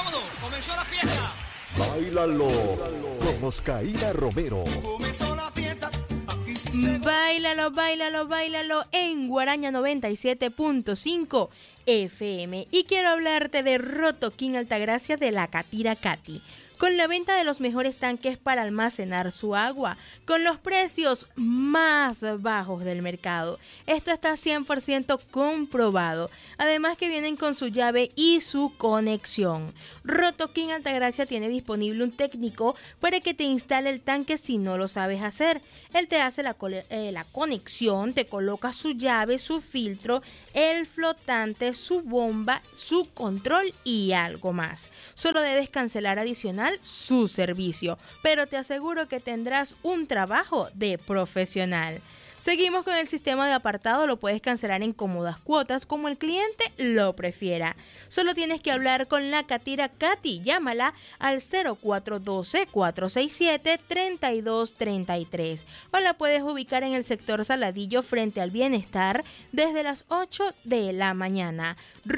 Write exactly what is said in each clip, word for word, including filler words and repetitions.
todo, comenzó la fiesta. Báilalo con Oscaína Romero. Comenzó la fiesta. Aquí sí se... Báilalo, báilalo, báilalo en Guaraña noventa y siete punto cinco F M. Y quiero hablarte de Rotoquín Altagracia de la Catira Cati. Con la venta de los mejores tanques para almacenar su agua, con los precios más bajos del mercado. Esto está cien por ciento comprobado. Además que vienen con su llave y su conexión. Rotoquín Altagracia tiene disponible un técnico para que te instale el tanque si no lo sabes hacer. Él te hace la, eh, la conexión, te coloca su llave, su filtro, el flotante, su bomba, su control y algo más. Solo debes cancelar adicional su servicio, pero te aseguro que tendrás un trabajo de profesional. Seguimos con el sistema de apartado, lo puedes cancelar en cómodas cuotas como el cliente lo prefiera. Solo tienes que hablar con la Catira Cati, llámala al cero cuatro uno dos, cuatro seis siete, tres dos tres tres o la puedes ubicar en el sector Saladillo frente al Bienestar desde las ocho de la mañana.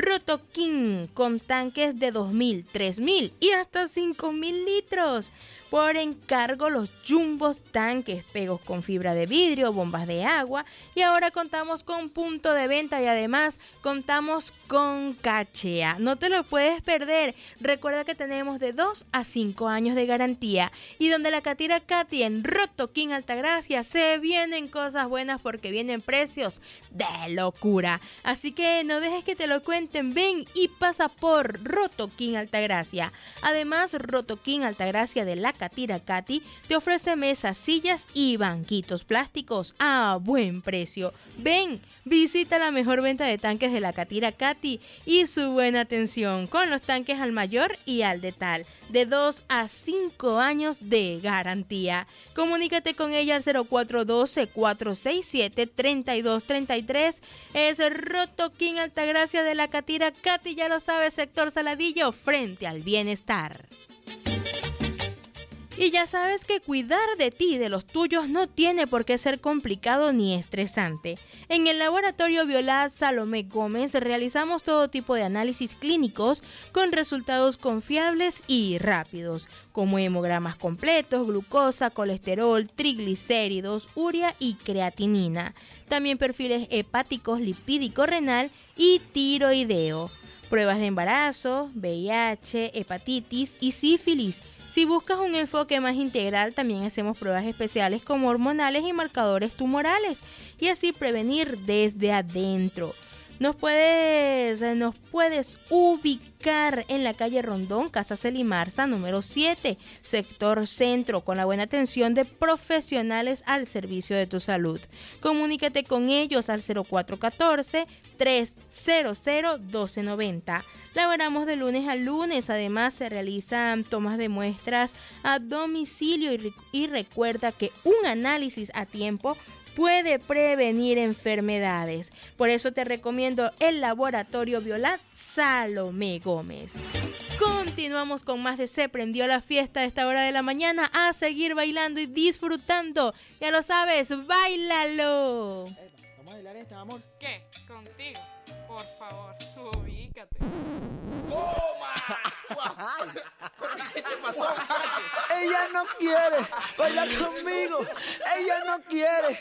Rotoquín con tanques de dos mil, tres mil y hasta cinco mil litros. Por encargo los jumbos tanques, pegos con fibra de vidrio, bombas de agua y ahora contamos con punto de venta y además contamos con cachea. No te lo puedes perder. Recuerda que tenemos de dos a cinco años de garantía y donde la Catira Cati en Rotoquín Altagracia se vienen cosas buenas porque vienen precios de locura. Así que no dejes que te lo cuenten, ven y pasa por Rotoquín Altagracia. Además, Rotoquín Altagracia de la Catira Cati te ofrece mesas, sillas y banquitos plásticos a buen precio. Ven, visita la mejor venta de tanques de la Catira Cati y su buena atención con los tanques al mayor y al detal, de dos a cinco años de garantía. Comunícate con ella al cero cuatro uno dos, cuatro seis siete, tres dos tres tres. Es Rotoquín Altagracia de la Catira Cati, ya lo sabes, sector Saladillo frente al Bienestar. Y ya sabes que cuidar de ti y de los tuyos no tiene por qué ser complicado ni estresante. En el laboratorio Violat Salomé Gómez realizamos todo tipo de análisis clínicos con resultados confiables y rápidos, como hemogramas completos, glucosa, colesterol, triglicéridos, urea y creatinina. También perfiles hepáticos, lipídico renal y tiroideo. Pruebas de embarazo, V I H, hepatitis y sífilis. Si buscas un enfoque más integral, también hacemos pruebas especiales como hormonales y marcadores tumorales y así prevenir desde adentro. Nos puedes, nos puedes ubicar en la calle Rondón, Casa Celimarza, número siete, sector centro, con la buena atención de profesionales al servicio de tu salud. Comunícate con ellos al cero cuatro uno cuatro, tres cero cero, uno dos nueve cero. Laboramos de lunes a lunes, además se realizan tomas de muestras a domicilio y, y recuerda que un análisis a tiempo puede prevenir enfermedades. Por eso te recomiendo el laboratorio Violat Salomé Gómez. Continuamos con más de Se Prendió la Fiesta a esta hora de la mañana, a seguir bailando y disfrutando. Ya lo sabes, ¡báilalo! Eh, ¿Vamos a bailar esta, amor? ¿Qué? Contigo. Por favor, ubícate. ¡Toma! ¿Qué te pasó, muchacho? Ella no quiere bailar conmigo. Ella no quiere